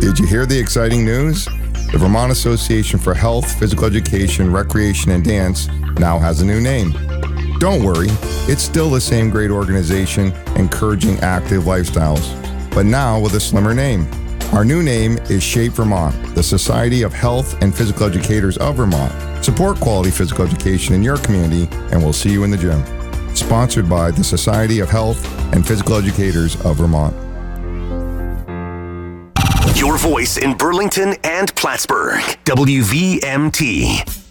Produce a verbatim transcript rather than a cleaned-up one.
Did you hear the exciting news? The Vermont Association for Health, Physical Education, Recreation, and Dance now has a new name. Don't worry, it's still the same great organization encouraging active lifestyles, but now with a slimmer name. Our new name is Shape Vermont, the Society of Health and Physical Educators of Vermont. Support quality physical education in your community, and we'll see you in the gym. Sponsored by the Society of Health and Physical Educators of Vermont. Your voice in Burlington and Plattsburgh. W V M T.